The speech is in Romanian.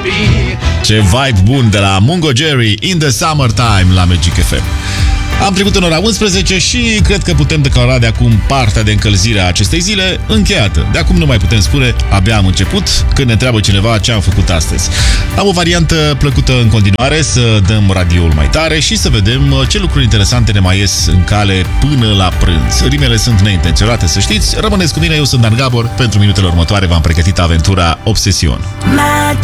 Ce vibe bun de la Mungo Jerry, In the Summertime la Magic FM. Am trecut în ora 11 și cred că putem declara de acum partea de încălzire a acestei zile încheiată. De acum nu mai putem spune, abia am început, când ne întreabă cineva ce am făcut astăzi. Am o variantă plăcută în continuare, să dăm radioul mai tare și să vedem ce lucruri interesante ne mai ies în cale până la prânz. Rimele sunt neintenționate, să știți. Rămâneți cu mine, eu sunt Dan Gabor. Pentru minutele următoare v-am pregătit aventura Obsesion.